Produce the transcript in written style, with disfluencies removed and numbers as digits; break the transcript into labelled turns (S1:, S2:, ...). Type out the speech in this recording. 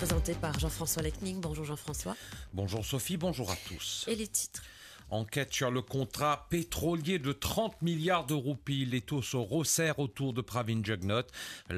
S1: présenté par Jean-François Lecning. Bonjour Jean-François.
S2: Bonjour Sophie, bonjour à tous.
S1: Et les titres ?
S2: Enquête sur le contrat pétrolier de 30 milliards de roupies. Les taux se resserrent autour de Pravin Jugnauth.